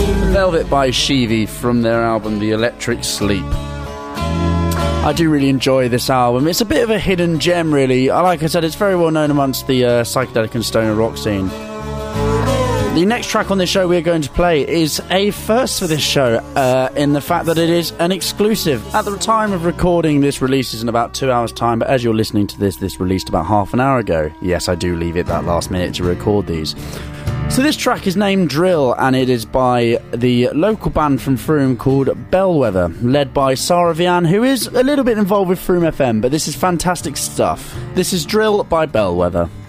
Velvet by Shivi from their album The Electric Sleep. I do really enjoy this album. It's a bit of a hidden gem, really. Like I said, it's very well known amongst the psychedelic and stoner rock scene. The next track on this show we're going to play is a first for this show, in the fact that it is an exclusive. At the time of recording, this releases in about 2 hours' time, but as you're listening to this released about half an hour ago. Yes, I do leave it that last minute to record these. So this track is named Drill, and it is by the local band from Frome called Bellwether, led by Sarah Vian, who is a little bit involved with Frome FM, but this is fantastic stuff. This is Drill by Bellwether.